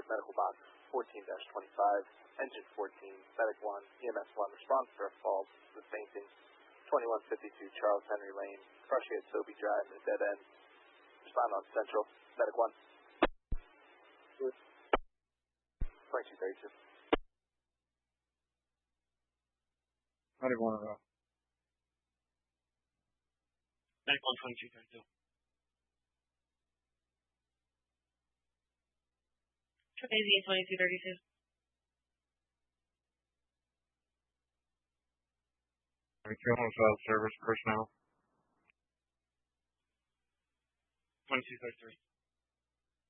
report medical box 14-25, engine 14, medic 1, EMS 1, response to a fault, the fainting, 2152 Charles Henry Lane, Crushy at Sobe Drive, at dead end. Respond on Central, medic 1. 2232. Medic 1 around. Medic 1, 2232. Avian 2232. Homicide service personnel. 2233.